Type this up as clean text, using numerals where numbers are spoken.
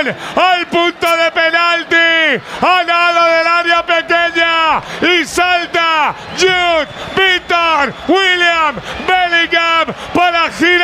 balón al punto de penalti, a nada del área pequeña, y salta Jude Victor William Bellingham para girar.